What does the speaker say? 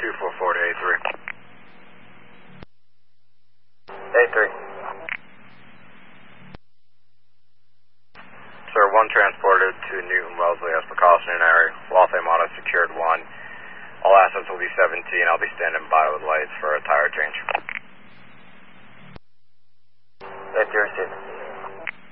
244 to A3. A3. Sir, 1 transported to Newton Wellesley as precautionary. Los Amados secured 1. All assets will be 17. I'll be standing by with